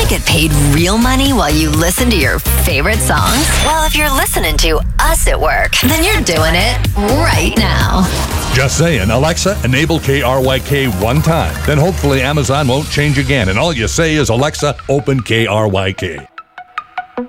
Want to get paid real money while you listen to your favorite songs? Well, if you're listening to us at work, then you're doing it right now. Just saying, Alexa, enable KRYK one time. Then hopefully Amazon won't change again, and all you say is, Alexa, open KRYK.